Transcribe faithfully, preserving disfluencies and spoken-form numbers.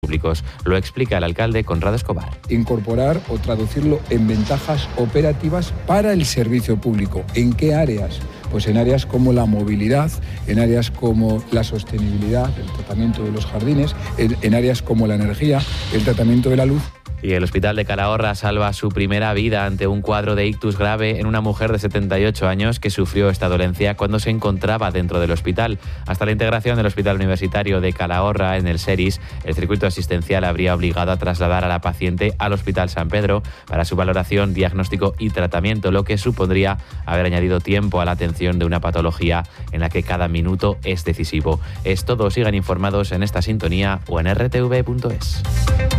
públicos. Lo explica el alcalde Conrado Escobar. Incorporar o traducirlo en ventajas operativas para el servicio público. ¿En qué áreas? Pues en áreas como la movilidad, en áreas como la sostenibilidad, el tratamiento de los jardines, en, en áreas como la energía, el tratamiento de la luz. Y el Hospital de Calahorra salva su primera vida ante un cuadro de ictus grave en una mujer de setenta y ocho años que sufrió esta dolencia cuando se encontraba dentro del hospital. Hasta la integración del Hospital Universitario de Calahorra en el SERIS, el circuito asistencial habría obligado a trasladar a la paciente al Hospital San Pedro para su valoración, diagnóstico y tratamiento, lo que supondría haber añadido tiempo a la atención de una patología en la que cada minuto es decisivo. Es todo, sigan informados en esta sintonía o en r t v punto es.